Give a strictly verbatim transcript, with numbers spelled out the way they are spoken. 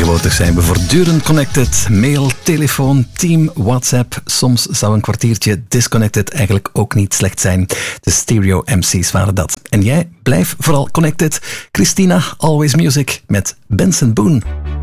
Tegenwoordig zijn we voortdurend connected. Mail, telefoon, team, WhatsApp. Soms zou een kwartiertje disconnected eigenlijk ook niet slecht zijn. De Stereo M C's waren dat. En jij, blijf vooral connected. Christina, Always Music met Benson Boone.